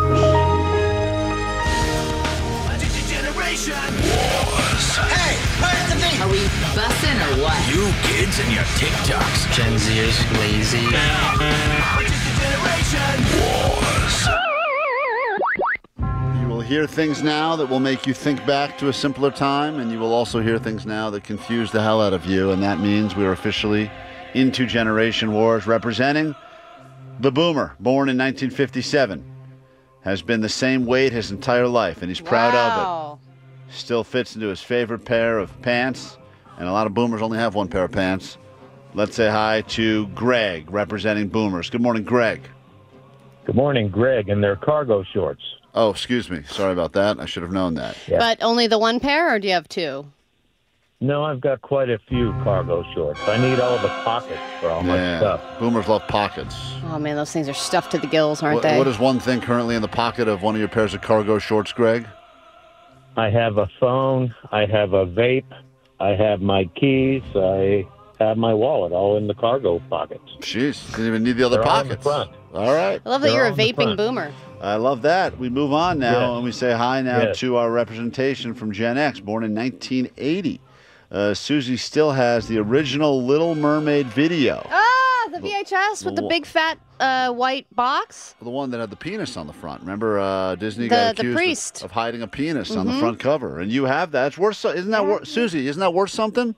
Hey, where's the beat? Are we bussin' or what? You kids and your TikToks. Gen Zers lazy. You will hear things now that will make you think back to a simpler time, and you will also hear things now that confuse the hell out of you, and that means we are officially into Generation Wars, representing the Boomer, born in 1957. Has been the same weight his entire life, and he's proud of it. Still fits into his favorite pair of pants, and a lot of Boomers only have one pair of pants. Let's say hi to Greg, representing Boomers. Good morning, Greg. Good morning, Greg, and their cargo shorts. Oh, excuse me. Sorry about that. I should have known that. Yeah. But only the one pair, or do you have two? No, I've got quite a few cargo shorts. I need all the pockets for all my stuff. Boomers love pockets. Oh, man, those things are stuffed to the gills, aren't they? What is one thing currently in the pocket of one of your pairs of cargo shorts, Greg? I have a phone. I have a vape. I have my keys. I have my wallet all in the cargo pockets. Jeez, didn't even need the other They're pockets. All in the front. All right. I love that you're a vaping Boomer. I love that. We move on now, and we say hi now Yes. to our representation from Gen X, born in 1980. Susie still has the original Little Mermaid video. Ah, the VHS with the big fat white box. The one that had the penis on the front. Remember, Disney got The accused priest. of hiding a penis on the front cover, and you have that. It's worth. Isn't that worth, Susie? Isn't that worth something?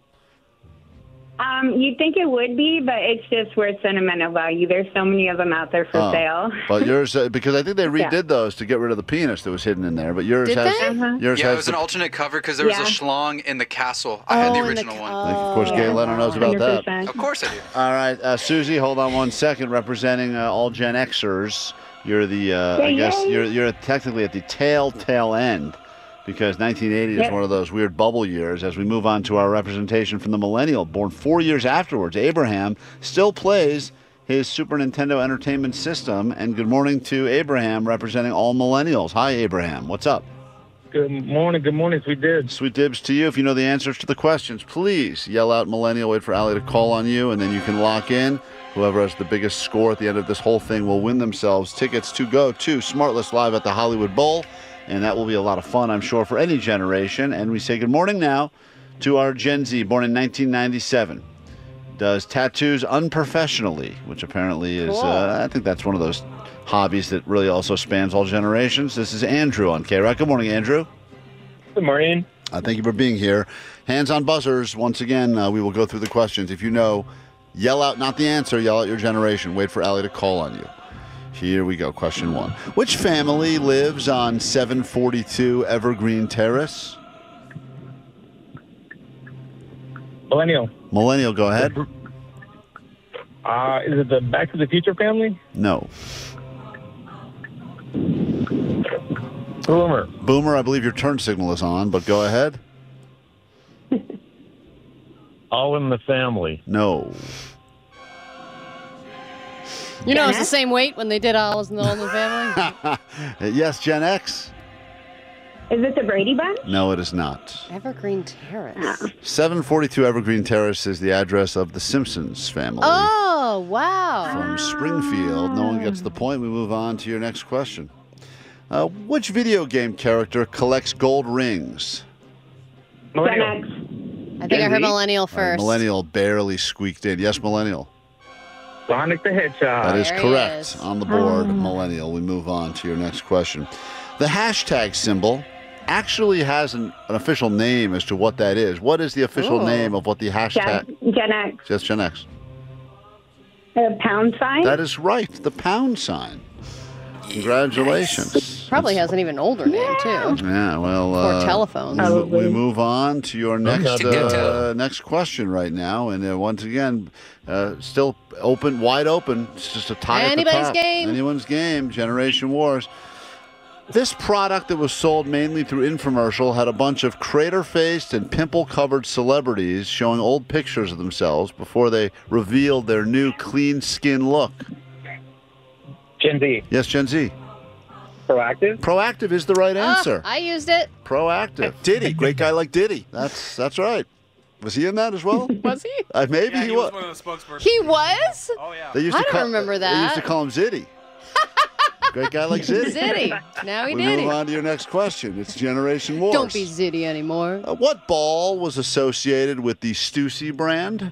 You'd think it would be, but it's just worth sentimental value. There's so many of them out there for sale. But yours, because I think they redid those to get rid of the penis that was hidden in there. But yours Did has. they? Yours Yeah, has it was an alternate cover because there was a schlong in the castle. I had the original one. Of course, Gay Leno knows about that. Of course I do. All right, Susie, hold on one second. Representing all Gen Xers, you're the. I guess you're technically at the tail end. Because 1980 is one of those weird bubble years. As we move on to our representation from the Millennial, born 4 years afterwards, Abraham still plays his Super Nintendo Entertainment System. And good morning to Abraham, representing all Millennials. Hi, Abraham. What's up? Good morning, Sweet Dibs. Sweet Dibs to you. If you know the answers to the questions, please yell out Millennial, wait for Allie to call on you, and then you can lock in. Whoever has the biggest score at the end of this whole thing will win themselves tickets to go to Smartless Live at the Hollywood Bowl. And that will be a lot of fun, I'm sure, for any generation. And we say good morning now to our Gen Z, born in 1997. Does tattoos unprofessionally, which apparently is, I think that's one of those hobbies that really also spans all generations. This is Andrew on K-Rock. Good morning, Andrew. Good morning. Thank you for being here. Hands on buzzers. Once again, we will go through the questions. If you know, yell out not the answer, yell out your generation. Wait for Allie to call on you. Here we go. Question 1. Which family lives on 742 Evergreen Terrace? Millennial. Millennial, go ahead. Is it the Back to the Future family? No. Boomer. Boomer, I believe your turn signal is on, but go ahead. All in the Family. No. You know, it's the same weight when they did All in the Family. Yes, Gen X. Is it the Brady Bunch? No, it is not. Evergreen Terrace. 742 Evergreen Terrace is the address of the Simpsons family. Oh, wow. From Springfield. No one gets the point. We move on to your next question. Which video game character collects gold rings? Millennial. I think I heard Millennial All right, first. Millennial barely squeaked in. Yes, Millennial. Sonic the Hedgehog. That is There he correct. is. On the board, Millennial. We move on to your next question. The hashtag symbol actually has an official name as to what that is. What is the official Ooh. name of what the hashtag? Gen X. Yes, Gen X. A pound sign? That is right. The pound sign. Congratulations. Probably has an even older name, too. Yeah, well, Or telephones. we move on to your next Okay. next question right now, and once again, still open, wide open. It's just a tie Anybody's at the top. game. Anyone's game. Generation Wars. This product that was sold mainly through infomercial had a bunch of crater-faced and pimple-covered celebrities showing old pictures of themselves before they revealed their new clean skin look. Gen Z. Yes, Gen Z. Proactive? Proactive is the right answer. I used it. Proactive. Diddy. Great guy like Diddy. That's right. Was he in that as well? Was he? Maybe he was. One of the spokespersons. He was? Oh, yeah. They used I to don't remember that. They used to call him Ziddy. Great guy like Ziddy. Ziddy. Now he we did move it. on to your next question. It's Generation Wars. Don't be Ziddy anymore. What ball was associated with the Stussy brand?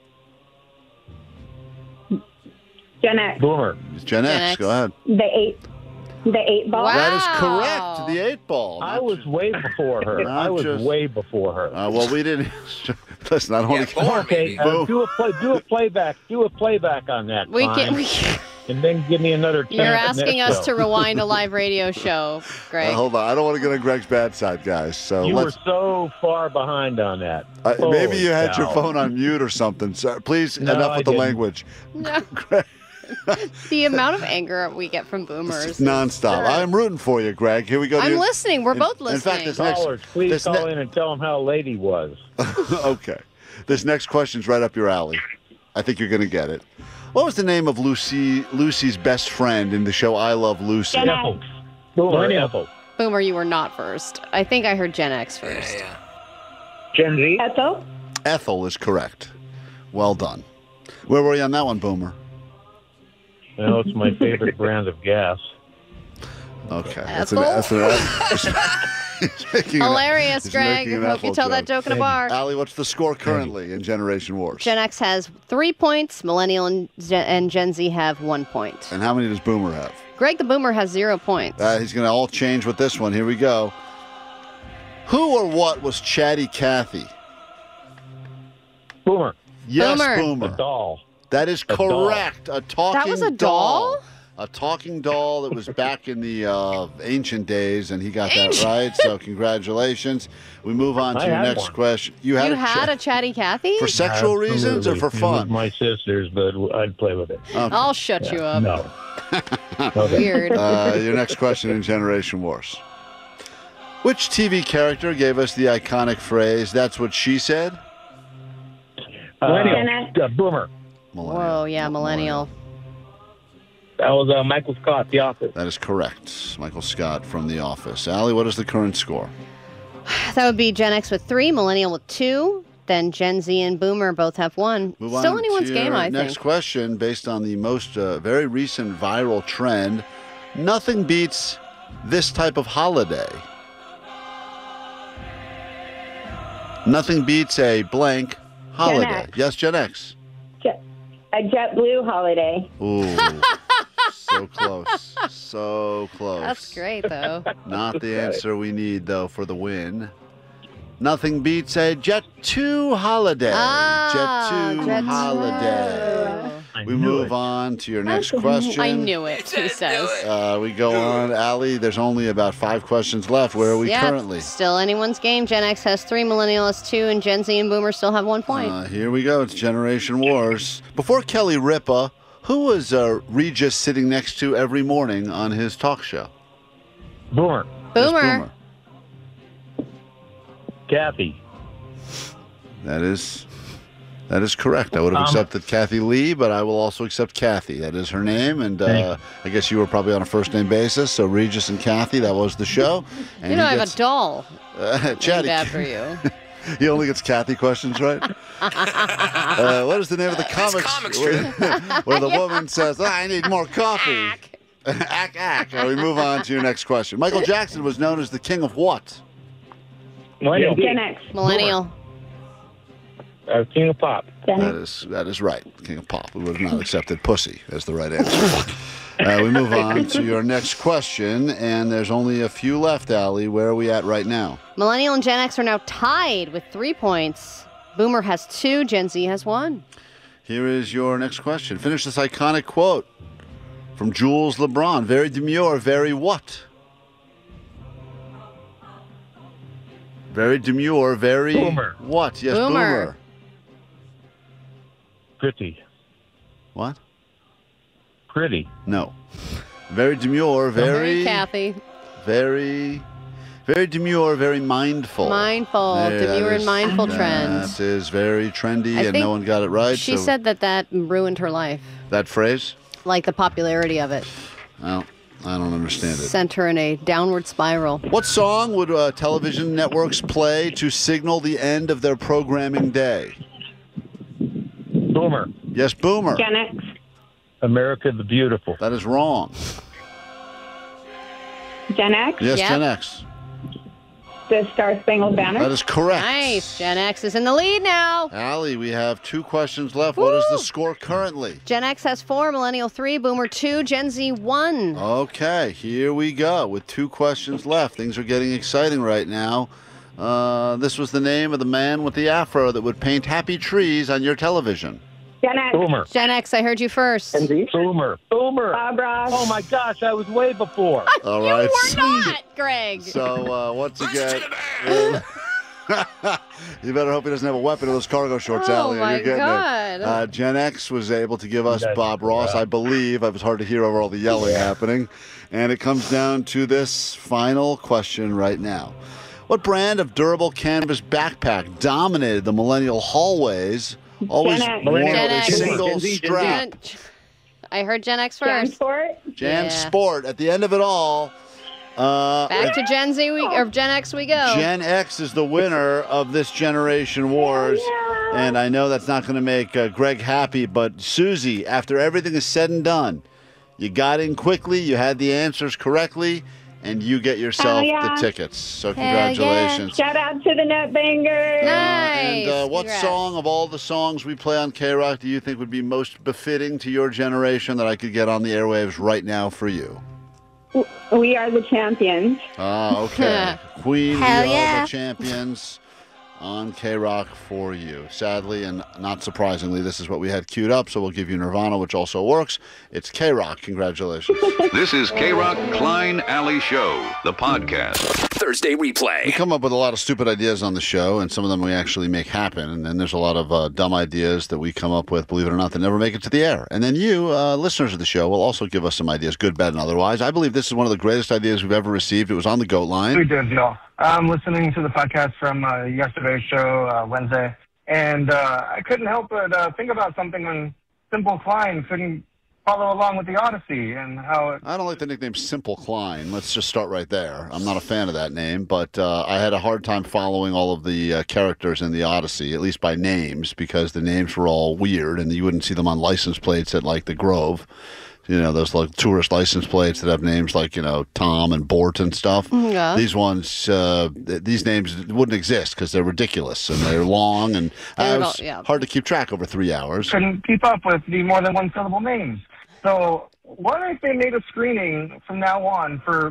Gen X. Boomer. It's Gen X. Go ahead. The 8 ball. That is correct. The 8 ball. I was way before her. Not I was just- way before her. Well, we didn't. Listen, I don't want to. Okay, do a playback. Do a playback on that. We Klein, can. and then give me another. 10 You're at the asking next us show. to rewind a live radio show, Greg. Hold on. I don't want to get on Greg's bad side, guys. So You were let's. so far behind on that. Maybe you had your cow. phone on mute or something. So please, No, enough I with the didn't. language. No. The amount of anger we get from boomers. Nonstop. I am rooting for you, Greg. Here we go. to I'm your- listening. We're both In fact, listening. this next. Callers, please this call ne- in and tell them how lady was. Okay. This next question's right up your alley. I think you're going to get it. What was the name of Lucy's best friend in the show I Love Lucy? Gen X. Boomer. Boomer, you were not first. I think I heard Gen X first. Gen Z. Ethel. Ethel is correct. Well done. Where were you on that one, Boomer? No, it's my favorite brand of gas. Okay. Ethel? He's making an- Hilarious, he's Greg. making an Hope you Ethel tell that joke in a bar. Allie, what's the score currently in Generation Wars? Gen X has 3 points. Millennial and Gen Z have 1 point. And how many does Boomer have? Greg the Boomer has 0 points. He's going to all change with this one. Here we go. Who or what was Chatty Cathy? Boomer. Yes, Boomer. Boomer. A doll. That is correct. A talking That was a doll? A talking doll that was back in the ancient days, and he got that right. So congratulations. We move on to I your had next one. question. You had, a Chatty Cathy? for sexual reasons or for Absolutely. It fun? was my sister's, but I'd play with it. I'll shut you up. No. Weird. Your next question in Generation Wars. Which TV character gave us the iconic phrase, "That's what she said"? Millennial. Boomer. Whoa, yeah, millennial. That was Michael Scott, The Office. That is correct. Michael Scott from The Office. Allie, what is the current score? That would be Gen X with 3, Millennial with 2. Then Gen Z and Boomer both have 1. Move Still on anyone's to game, your I next think. question, based on the most very recent viral trend. Nothing beats this type of holiday. Nothing beats a blank holiday. X. Yes, Gen X. A JetBlue holiday. Ooh, so close. So close. That's great, though. Not the answer we need, though, for the win. Nothing beats a Jet 2 holiday. Jet 2 holiday. We move on to your next question. I knew it, he says. We go on. Allie, there's only about 5 questions left. Where are we Yep, currently? Still anyone's game. Gen X has 3, Millennial has 2, and Gen Z and Boomer still have 1 point. Here we go. It's Generation Wars. Before Kelly Ripa, who was Regis sitting next to every morning on his talk show? Boomer. Yes, Boomer. Kathy. That is correct. I would have accepted Kathy Lee, but I will also accept Kathy. That is her name, and I guess you were probably on a first-name basis. So Regis and Kathy, that was the show. And You know, he I have gets- a doll Chatty. named after you. He only gets Kathy questions right. What is the name of the comics? Where the woman says, "I need more coffee." Ack. We move on to your next question. Michael Jackson was known as the king of what? Millennial. Gen X. Millennial. King of Pop. That is right. King of Pop. We would have not accepted pussy as the right answer. We move on to your next question, and there's only a few left, Allie. Where are we at right now? Millennial and Gen X are now tied with 3 points. Boomer has 2, Gen Z has 1. Here is your next question. Finish this iconic quote from Jules LeBron. Very demure, very what? Very demure, very... Boomer. What? Yes, Boomer. Pretty. What? Pretty. No. Very demure, very... Kathy. Very demure, very mindful. Mindful. Demure and mindful trends. That is very trendy, and think no one got it right. She said that ruined her life. That phrase? Like the popularity of it. Well, I don't understand it. Sent her in a downward spiral. What song would television networks play to signal the end of their programming day? Boomer. Yes, Boomer. Gen X. America the Beautiful. That is wrong. Gen X? Yes, Gen X. The Star Spangled Banner? That is correct. Nice. Gen X is in the lead now. Allie, we have 2 questions left. What is the score currently? Gen X has 4, Millennial 3, Boomer 2, Gen Z 1. Okay, here we go with 2 questions left. Things are getting exciting right now. This was the name of the man with the afro that would paint happy trees on your television. Gen X. Boomer. Gen X, I heard you first. Boomer. Bob Ross. Oh, my gosh, I was way before. All right. You were not, Greg. So, once again... You better hope he doesn't have a weapon in those cargo shorts, Allie. my You're getting God. it. Gen X was able to give us Bob Ross, I believe. It was hard to hear over all the yelling happening. And it comes down to this final question right now. What brand of durable canvas backpack dominated the millennial hallways? Always worn with a single strap. I heard Gen X first. Jan Sport. At the end of it all... Back to Gen Z or Gen X we go. Gen X is the winner of this Generation Wars. And I know that's not going to make Greg happy, but Susie, after everything is said and done, you got in quickly, you had the answers correctly, and you get yourself the tickets. So congratulations. Shout out to the Nutbangers. Nice. And what song of all the songs we play on K-Rock do you think would be most befitting to your generation that I could get on the airwaves right now for you? We Are the Champions. Ah, okay. Queen, Hell We yeah. Are the Champions on K-Rock for you. Sadly and not surprisingly, this is what we had queued up, so we'll give you Nirvana, which also works. It's K-Rock. Congratulations. This is K-Rock Klein Alley Show, the podcast. Thursday replay. We come up with a lot of stupid ideas on the show, and some of them we actually make happen. And then there's a lot of dumb ideas that we come up with, believe it or not, that never make it to the air. And then you, listeners of the show, will also give us some ideas, good, bad, and otherwise. I believe this is one of the greatest ideas we've ever received. It was on the GOAT line. We did, no. I'm listening to the podcast from yesterday's show, Wednesday, and I couldn't help but think about something when Simple Klein couldn't follow along with the Odyssey and how it... I don't like the nickname Simple Klein. Let's just start right there. I'm not a fan of that name, but I had a hard time following all of the characters in the Odyssey, at least by names, because the names were all weird, and you wouldn't see them on license plates at, like, the Grove. You know, those like tourist license plates that have names like, you know, Tom and Bort and stuff. Yeah. These ones, these names wouldn't exist because they're ridiculous and they're long and hard to keep track over 3 hours. Couldn't keep up with the more than one syllable names. So what if they made a screening from now on for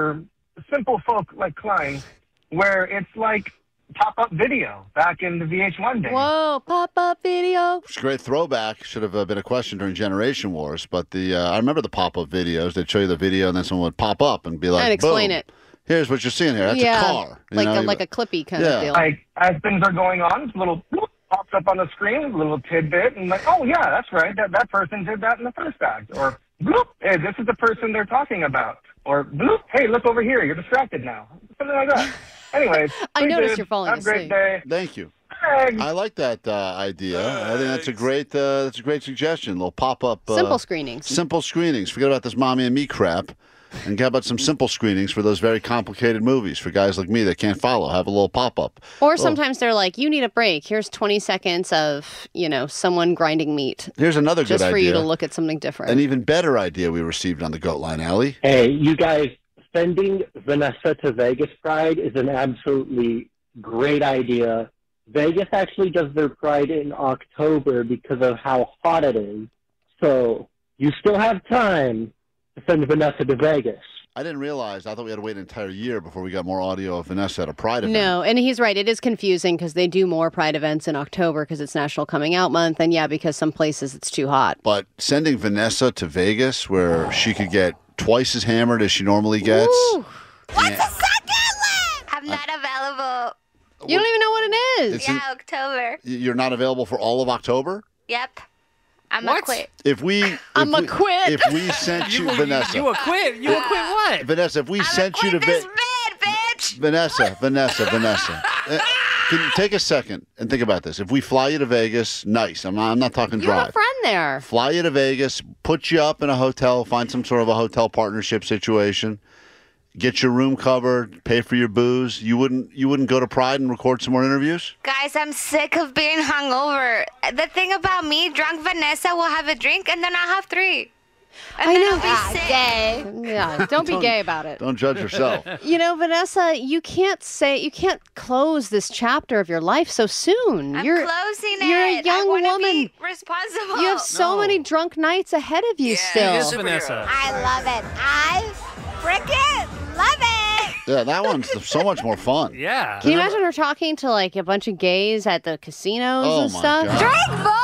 simple folk like Klein, where it's like pop-up video back in the VH1 days? Whoa, pop-up video. It's a great throwback. Should have been a question during Generation Wars, but I remember the pop-up videos. They'd show you the video and then someone would pop up and be like, and explain boom, it. Here's what you're seeing here. That's a car. Like a Clippy kind of deal. Like, as things are going on, a little bloop pops up on the screen, a little tidbit, and like, oh yeah, that's right, that person did that in the first act. Or bloop, hey, this is the person they're talking about. Or bloop, hey, look over here, you're distracted now. Something like that. Anyways, I noticed you're falling Have a great asleep. day. Thank you. I like that idea. I think that's a great suggestion. A little pop-up. Simple screenings. Simple screenings. Forget about this mommy and me crap. And how about some simple screenings for those very complicated movies for guys like me that can't follow? Have a little pop-up. Or sometimes they're like, you need a break. Here's 20 seconds of, someone grinding meat. Here's another good idea. Just for you to look at something different. An even better idea we received on the GOAT line, Allie. Hey, you guys, sending Vanessa to Vegas Pride is an absolutely great idea. Vegas actually does their Pride in October because of how hot it is. So you still have time to send Vanessa to Vegas. I didn't realize. I thought we had to wait an entire year before we got more audio of Vanessa at a Pride event. No, and he's right. It is confusing because they do more Pride events in October because it's National Coming Out Month, and yeah, because some places it's too hot. But sending Vanessa to Vegas, where she could get twice as hammered as she normally gets. Ooh. What's the second one? I'm not available. You don't even know what it is. Yeah, October. You're not available for all of October? Yep. I'm a quit. If we sent you, Vanessa. You a quit? You a quit what? Vanessa, if we sent you to Vegas. Vanessa. Can you take a second and think about this? If we fly you to Vegas, nice. I'm not talking You drive. have a friend there. Fly you to Vegas, put you up in a hotel, find some sort of a hotel partnership situation, get your room covered, pay for your booze. You wouldn't go to Pride and record some more interviews? Guys, I'm sick of being hungover. The thing about me, drunk Vanessa will have a drink and then I'll have 3. And then I'll be sick. Gay. Yeah, don't be gay about it. Don't judge yourself. You know, Vanessa, you can't close this chapter of your life so soon. You're closing it. You're a young woman. Be responsible. You have so many drunk nights ahead of you still. Yes, Vanessa. I love it. I freaking love it. Yeah, that one's so much more fun. Yeah. Can you imagine her talking to like a bunch of gays at the casinos and my stuff? God. Drink more.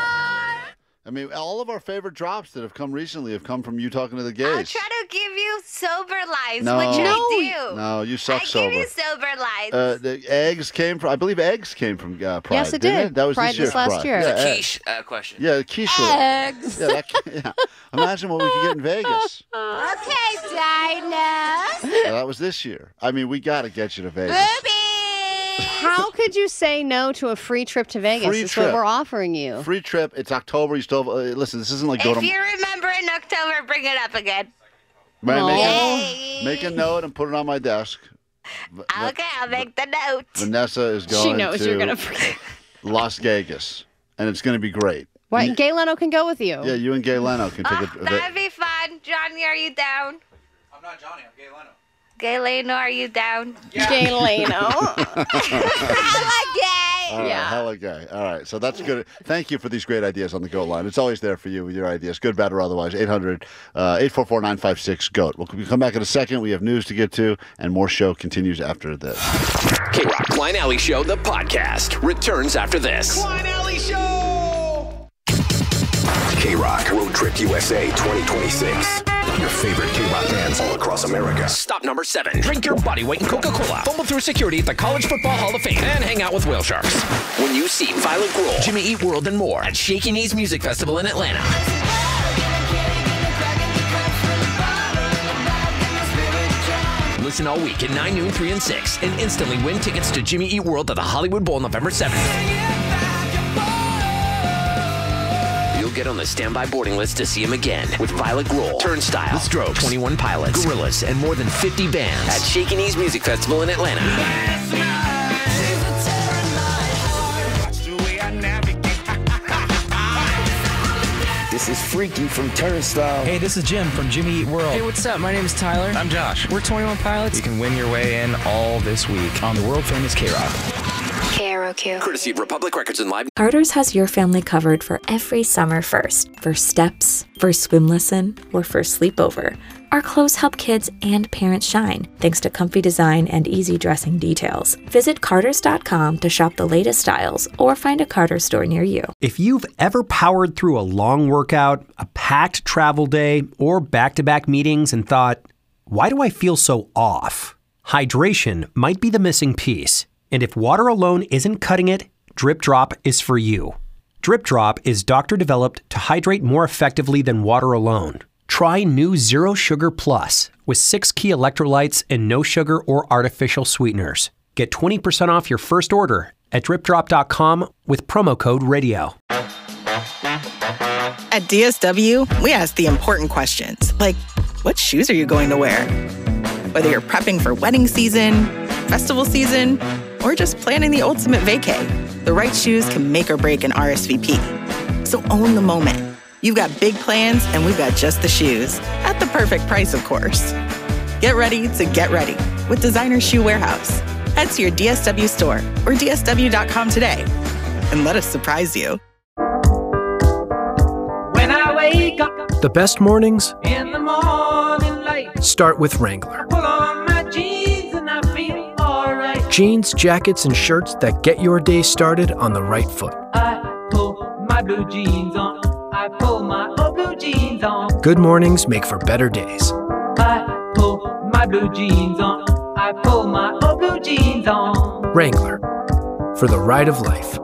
I mean, all of our favorite drops that have come recently have come from you talking to the gays. I'll try to give you sober lies, No. which I do. No, you suck sober. I give you sober lies. The eggs came from, I believe eggs came from Pride. Yes, it didn't did. That was Pride this year's was last Pride. year. Yeah, It's a eggs. quiche question. Yeah, quiche. Eggs. Yeah. Imagine what we could get in Vegas. Okay, Dinah. Yeah, that was this year. I mean, we got to get you to Vegas. How could you say no to a free trip to Vegas? Free That's trip. what we're offering you. Free trip. It's October. You still have, listen, this isn't like go If to... you remember in October, bring it up again. Make a note and put it on my desk. Okay, I'll make the note. Vanessa is going She knows to you're going to forget. Las Vegas, and it's going to be great. What? Gay Leno can go with you. Yeah, you and Gay Leno can take That'd be fun. Johnny, are you down? I'm not Johnny, I'm Gay Leno. Gay Leno, are you down? Yeah. Gay Leno. Hella gay. All right, hella gay. All right, so that's good. Thank you for these great ideas on the GOAT line. It's always there for you with your ideas, good, bad, or otherwise. 800-844-956-GOAT. We'll come back in a second. We have news to get to, and more show continues after this. K-Rock Klein Alley Show, the podcast, returns after this. Klein Alley Show! K-Rock Road Trip USA 2026. Your favorite K-Rock bands all across America. Stop number 7. Drink your body weight in Coca-Cola. Fumble through security at the College Football Hall of Fame. And hang out with whale sharks. When you see Violet Grohl, Jimmy Eat World, and more at Shaky Knees Music Festival in Atlanta. Listen all week at 9, noon, 3, and 6. And instantly win tickets to Jimmy Eat World at the Hollywood Bowl November 7th. You'll get on the standby boarding list to see him again with Violet Grohl, Turnstile, The Strokes, 21 Pilots, Gorillaz, and more than 50 bands at Shaky Knees Music Festival in Atlanta. This is Freaky from Turnstile. Hey, this is Jim from Jimmy Eat World. Hey, what's up? My name is Tyler. I'm Josh. We're 21 Pilots. You can win your way in all this week on the world famous K-Rock. KROQ. Courtesy of Republic Records and Live. Carter's has your family covered for every summer first steps, first swim lesson, or first sleepover. Our clothes help kids and parents shine, thanks to comfy design and easy dressing details. Visit Carters.com to shop the latest styles or find a Carter store near you. If you've ever powered through a long workout, a packed travel day, or back-to-back meetings and thought, why do I feel so off? Hydration might be the missing piece. And if water alone isn't cutting it, Drip Drop is for you. Drip Drop is doctor-developed to hydrate more effectively than water alone. Try new Zero Sugar Plus with 6 key electrolytes and no sugar or artificial sweeteners. Get 20% off your first order at dripdrop.com with promo code RADIO. At DSW, we ask the important questions, like, what shoes are you going to wear? Whether you're prepping for wedding season, festival season, or just planning the ultimate vacay, the right shoes can make or break an RSVP. So own the moment. You've got big plans, and we've got just the shoes. At the perfect price, of course. Get ready to get ready with Designer Shoe Warehouse. Head to your DSW store or DSW.com today and let us surprise you. When I wake up The best mornings in the morning light, start with Wrangler. pull on my jeans and I feel alright. Jeans, jackets, and shirts that get your day started on the right foot. I pull my blue jeans on. I pull my old blue jeans on. Good mornings make for better days. I pull my blue jeans on. I pull my old blue jeans on. Wrangler, for the ride of life.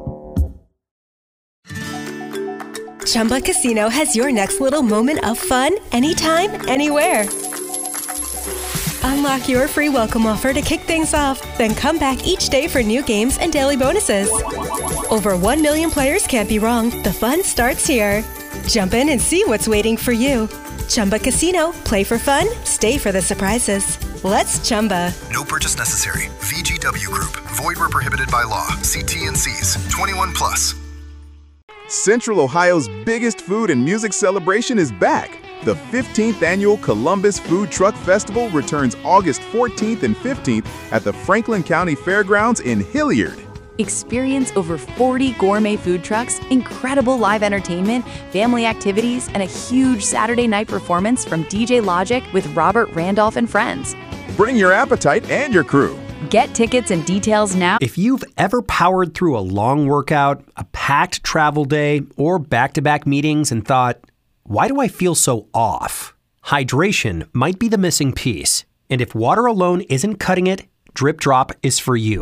Chumba Casino has your next little moment of fun anytime, anywhere. Unlock your free welcome offer to kick things off, then come back each day for new games and daily bonuses. Over 1 million players can't be wrong. The fun starts here. Jump in and see what's waiting for you. Chumba Casino. Play for fun. Stay for the surprises. Let's Chumba. No purchase necessary. VGW Group. Void where prohibited by law. See T&Cs. 21 plus. Central Ohio's biggest food and music celebration is back. The 15th annual Columbus Food Truck Festival returns August 14th and 15th at the Franklin County Fairgrounds in Hilliard. Experience over 40 gourmet food trucks, incredible live entertainment, family activities, and a huge Saturday night performance from DJ Logic with Robert Randolph and friends. Bring your appetite and your crew. Get tickets and details now. If you've ever powered through a long workout, a packed travel day, or back-to-back meetings and thought, why do I feel so off? Hydration might be the missing piece. And if water alone isn't cutting it, Drip Drop is for you.